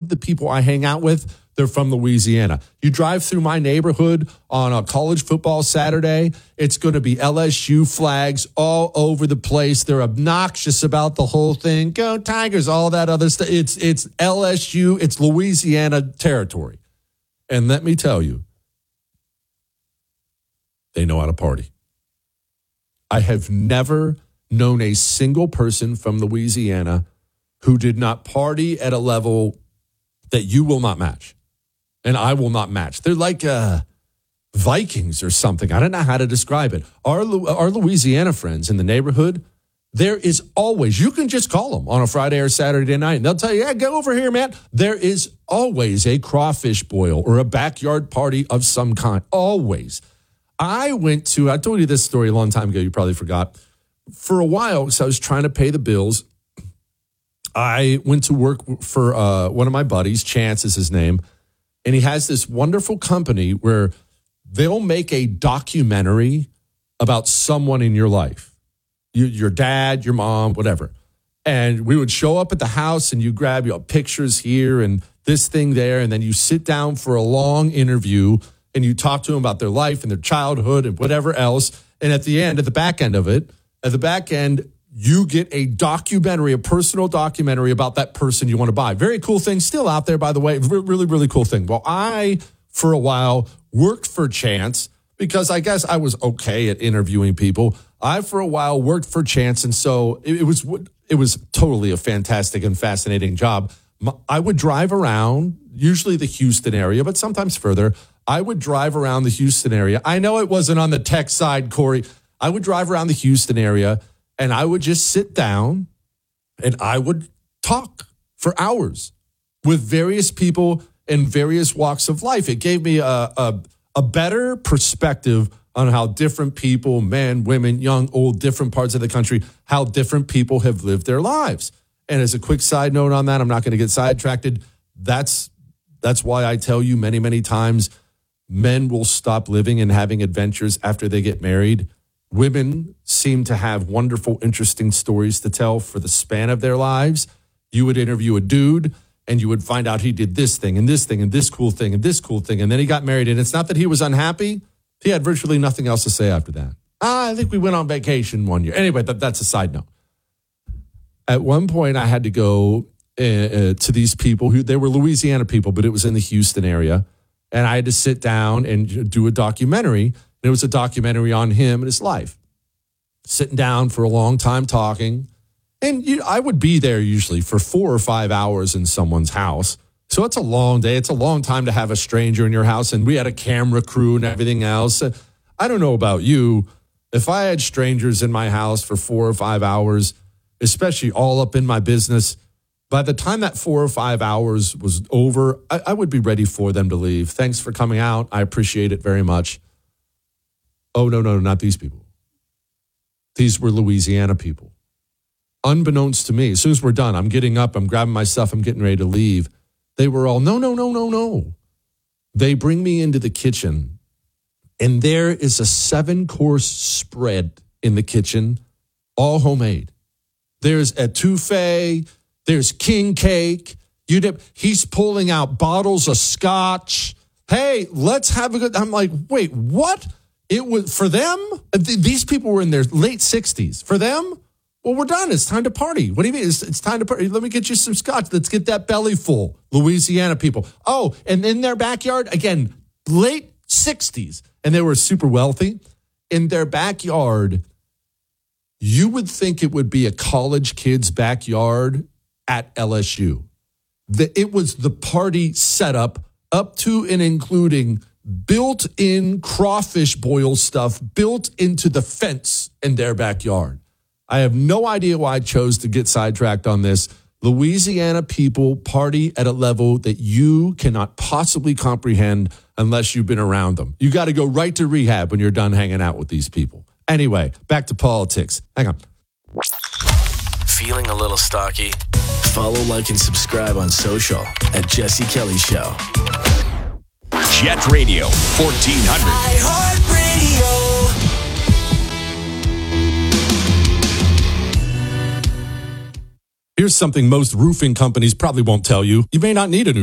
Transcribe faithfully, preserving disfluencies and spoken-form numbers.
the people I hang out with, they're from Louisiana. You drive through my neighborhood on a college football Saturday, it's going to be L S U flags all over the place. They're obnoxious about the whole thing. Go Tigers, all that other stuff. It's, it's L S U, it's Louisiana territory. And let me tell you, they know how to party. I have never known a single person from Louisiana who did not party at a level that you will not match. And I will not match. They're like uh, Vikings or something. I don't know how to describe it. Our, our Louisiana friends in the neighborhood, there is always, you can just call them on a Friday or Saturday night, and they'll tell you, yeah, go over here, man. There is always a crawfish boil or a backyard party of some kind. Always. I went to, I told you this story a long time ago, you probably forgot. For a while, so I was trying to pay the bills. I went to work for uh, one of my buddies, Chance is his name, and he has this wonderful company where they'll make a documentary about someone in your life, you, your dad, your mom, whatever. And we would show up at the house and you grab your pictures here and this thing there, and then you sit down for a long interview and you talk to them about their life and their childhood and whatever else. And at the end, at the back end of it, at the back end, you get a documentary, a personal documentary about that person you want to buy. Very cool thing. Still out there, by the way. Really, really cool thing. Well, I, for a while, worked for Chance because I guess I was okay at interviewing people. I, for a while, worked for Chance, and so it, it was it was totally a fantastic and fascinating job. I would drive around, usually the Houston area, but sometimes further. I would drive around the Houston area. I know it wasn't on the tech side, Corey. I would drive around the Houston area, and I would just sit down, and I would talk for hours with various people in various walks of life. It gave me a, a, a better perspective on how different people, men, women, young, old, different parts of the country, how different people have lived their lives. And as a quick side note on that, I'm not going to get sidetracked. That's, that's why I tell you many, many times, men will stop living and having adventures after they get married. Women seem to have wonderful, interesting stories to tell for the span of their lives. You would interview a dude and you would find out he did this thing and this thing and this cool thing and this cool thing. And then he got married. And it's not that he was unhappy. He had virtually nothing else to say after that. Ah, I think we went on vacation one year. Anyway, that, that's a side note. At one point, I had to go uh, uh, to these people who, they were Louisiana people, but it was in the Houston area. And I had to sit down and do a documentary. And it was a documentary on him and his life. Sitting down for a long time talking. And you, I would be there usually for four or five hours in someone's house. So it's a long day. It's a long time to have a stranger in your house. And we had a camera crew and everything else. I don't know about you. If I had strangers in my house for four or five hours, especially all up in my business, by the time that four or five hours was over, I, I would be ready for them to leave. Thanks for coming out. I appreciate it very much. Oh, no, no, not these people. These were Louisiana people. Unbeknownst to me, as soon as we're done, I'm getting up, I'm grabbing my stuff, I'm getting ready to leave. They were all, no, no, no, no, no. They bring me into the kitchen, and there is a seven-course spread in the kitchen, all homemade. There's etouffee, there's king cake. You dip, he's pulling out bottles of scotch. Hey, let's have a good, I'm like, wait, what? It was for them. These people were in their late sixties. For them, well, we're done. It's time to party. What do you mean? It's, it's time to party. Let me get you some scotch. Let's get that belly full. Louisiana people. Oh, and in their backyard, again, late sixties, and they were super wealthy. In their backyard, you would think it would be a college kid's backyard at L S U. The, it was the party setup up to and including built-in crawfish boil stuff built into the fence in their backyard. I have no idea why I chose to get sidetracked on this. Louisiana people party at a level that you cannot possibly comprehend unless you've been around them. You got to go right to rehab when you're done hanging out with these people. Anyway, back to politics. Hang on. Feeling a little stocky? Follow, like, and subscribe on social at Jesse Kelly Show. Jet Radio fourteen hundred. Here's something most roofing companies probably won't tell you. You may not need a new